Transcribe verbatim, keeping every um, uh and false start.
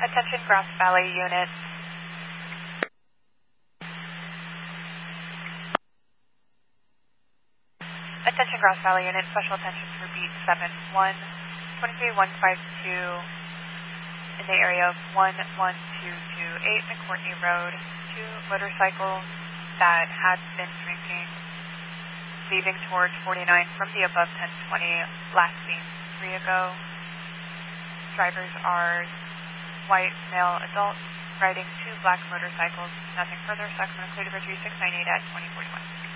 Attention Grass Valley unit. Attention Grass Valley unit, special attention for beat seven one, twenty-three one five two in the area of one one two two eight McCourtney Road. Two motorcycles that had been drinking, leaving towards forty-nine from the above ten twenty, last seen three ago. Drivers are white male adults riding two black motorcycles. Nothing further. Sacramento Clear to three six nine eight at twenty forty-one.